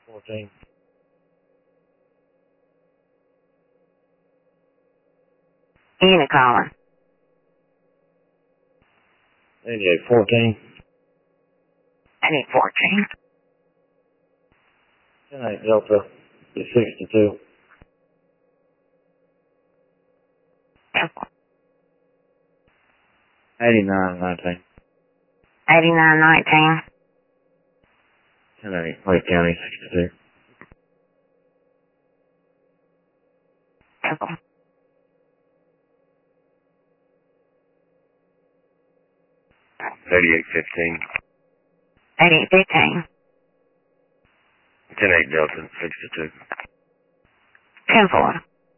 14. Unit calling. 8814. 8814. 10-8 Delta is 62. 8919. 8919. 10-8 Lake County 62. 8815. 8815. 10-8 Delta 62. 10-4.